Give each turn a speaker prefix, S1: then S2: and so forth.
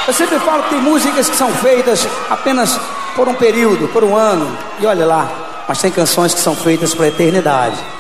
S1: Eu sempre falo que tem músicas que são feitas apenas por um período, por um ano, e olha lá, mas tem canções que são feitas para a eternidade.